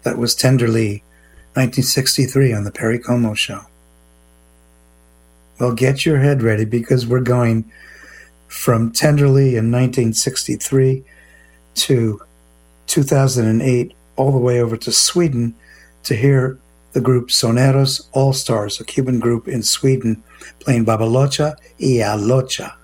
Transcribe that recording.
That was Tenderly, 1963 on the Perry Como Show. Well, get your head ready because we're going from Tenderly in 1963 to 2008 all the way over to Sweden to hear the group Soneros All Stars, a Cuban group in Sweden, playing Babalocha y Alocha.